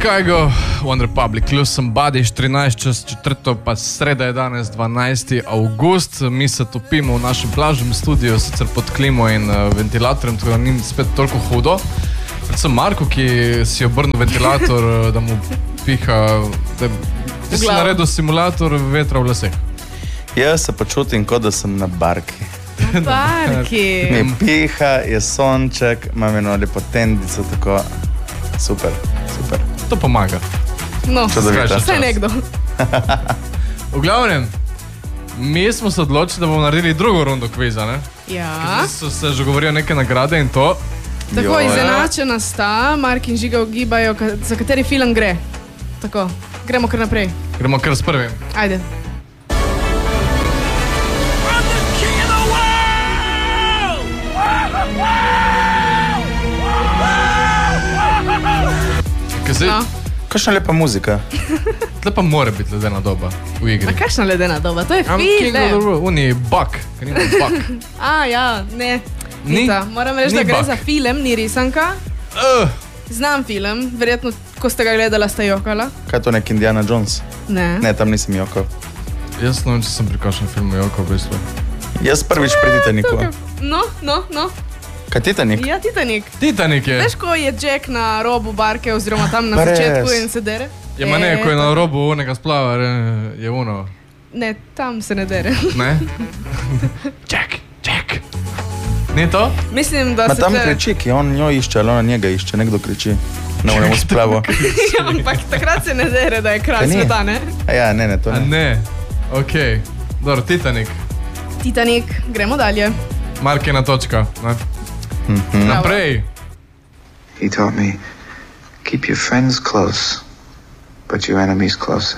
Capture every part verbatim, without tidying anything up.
Chicago, One Republic, Lose Somebody, štirinajst čez četrto, pa sreda je danes dvanajsti avgust. Mi se topimo v našem plažnem studiu, sicer pod klimo in uh, ventilatorjem, tako da ni spet toliko hudo. Predvsem Marko, ki si obrnil ventilator, da mu piha, da ti si naredil simulator vetra v laseh. Jaz se počutim, kot da sem na barki. Na barki. Mi piha, je sonček, imam eno lepo tendico, tako super, super. To pomaga. No, vse nekdo. V glavnem, mi smo se odločili, da bomo naredili drugo rundo kviza, ne? Ja. So se že govorijo neke nagrade in to. Tako, izenačena sta, Mark in Žiga ugibajo, za kateri film gre. Tako, gremo kar naprej. Gremo kar s prvim. Ajde. No. Kakšna lepa muzika. Tle pa mora biti ledena doba v igri. A kakšna ledena doba? To je film. Uni Buck. Buck. A, ja, ne. Ni? Nita. Moram reči, da gre Buck. za film, ni risanka. Uh. Znam film, verjetno, ko ste ga gledala, ste jokala. Kaj je to, nek Indiana Jones? Ne. Ne, tam nisem jokal. Jaz ne vem, če sem pri kakšnem filmu jokal, v bistvu. Jaz prvič pri Titaniku. No, no, no. Kaj Titanik? Ja, Titanik. Titanik je. Veš, ko je Jack na robu barke oziroma tam na začetku in se dere? Je ma ne, ko je na robu onega splava, je ono. Ne, tam se ne dere. Ne? Jack, Jack. Ni to? Mislim, da Ma se tam te... kriči, ki on njo išče, ali ona njega išče, nekdo kriči. Na onemu splavu. Ja, ampak takrat se ne dere, da je kralj Ni? sveta, ne? A ja, ne, ne, to A ne. ne. Okej. Dobro, Titanik. Titanik, gremo dalje. Mark je na točka, ne? Mhm. Naprej. He taught me, keep your friends close, but your enemies closer.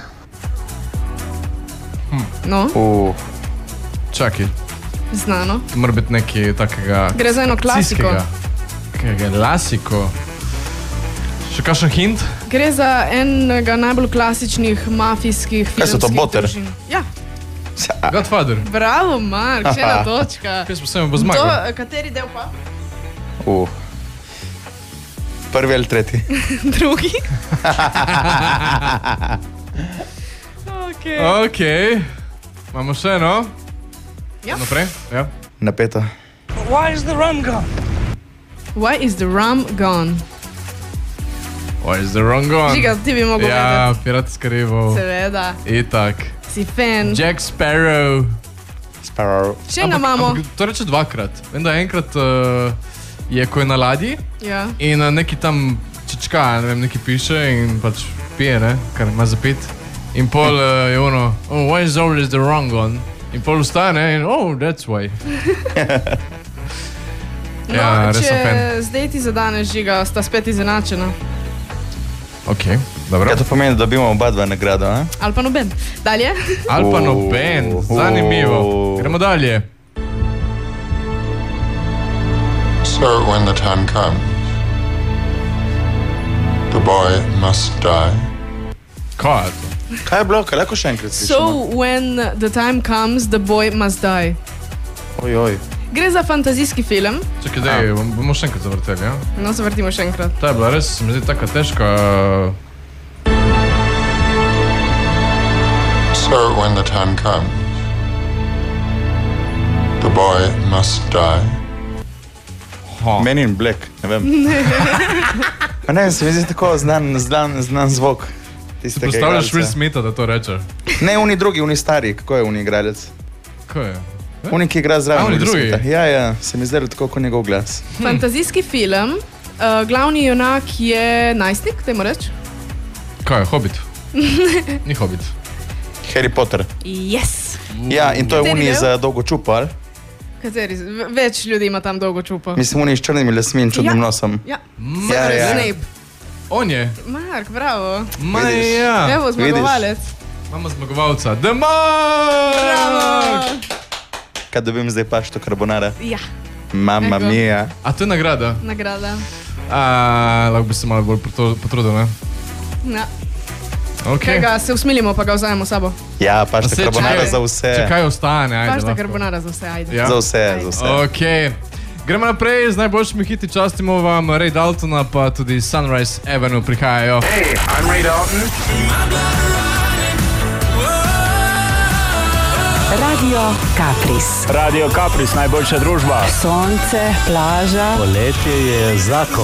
No, Uh, Čakaj. znano. To mora biti nekaj takega... Gre za eno klasiko. akcijskega. Kakega lasiko. Še kakšen hint? Gre za enega najbolj klasičnih mafijskih Kaj so to, filmskih Boter? družin. Ja, Godfather. bravo, Mark, še ena točka. Kaj smo se bo To, zmagal? kateri del pa? uh. Prvi ali tretji? Drugi? Okej. Okej. Imamo še eno? Ja. Naprej? Ja. Napeto. Why is the rum gone? Why is the wrong gone? Žiga, ti bi mogel Ja, vedeti. Piratska riba. Seveda, Itak. si fan. Jack Sparrow. Sparrow. Še ga imamo. Ampak to reče dvakrat. Vem, da enkrat uh, je, ko je na ladji Ja. in uh, neki tam čečka, ne vem, neki piše in pač pije, ne, kar ima za pit. In pol uh, je ono, oh, why is always the wrong one? In pol ustane in, oh, that's why. No, Ja, res sem fan. če zdaj ti zadaneš, Žiga, sta spet izenačena. Ok, dobro. Kaj to pomeni, da dobimo oba dva nagrado, a? Ali pa noben. Dalje? Ali pa Oh. noben, zanimivo. Gremo dalje. So when the time comes, the boy must die. Kaj je to? Kaj je bilo? Kaj lahko še enkrat slišimo? So when the time comes, the boy must die. Oj, oj. Gre za fantazijski film. Čakaj, daj, bom- bomo še enkrat zavrteli, ja? No, se vrtimo še enkrat. Ta je bila res, se mi zdi, taka težka. So when the time comes, the boy must die. Ha. Men in Black, ne vem. Pa ne, se mi zdi tako znan, znan, znan zvok. Si postavljaš Will Smitha, da to reče? Ne, oni drugi, oni stari, kako je oni igralec? Kaj je? Oni, ki igra zraven A, oni Will drugi? Smitha. Ja, ja, se mi zdelo tako kot njegov glas. Fantazijski film. Uh, glavni junak je najstnik, temu reč? Kaj je, Hobbit? Ni Hobbit. Harry Potter. Yes! Ja, in to je Kateri oni del? za dolgo čupo, ali? Kateri? V- Več ljudi ima tam dolgo čupo. Mislim, oni s črnimi lasmi in čudnim Ja. nosom. Ja, Ja, Severus ja. Snape. On je. Mark, bravo. Ma Vidiš. ja. Evo, zmagovalec. Imamo zmagovalca. The Mark! Bravo! Kaj dobim zdaj pašto carbonara? Ja, Mamma Ego. mia. A to je nagrada? nagrada. A, lahko bi se malo bolj potru- potrudil, ne? Ja. Ok. Kaj ga se usmilimo, pa ga vzajemo s sabo. Ja, pašto Saj, carbonara čakaj, za vse. Če kaj ostane, ajde. Pašta lahko. carbonara za vse, ajde. Ja. Za vse, za vse. Ok. Gremo naprej z najboljšimi hiti, častimo vam Ray Daltona, pa tudi Sunrise Avenue prihajajo. Hey, I'm Ray Dalton. Radio Kapris. Radio Kapris, najboljša družba. Sonce, plaža. Poletje je zakon.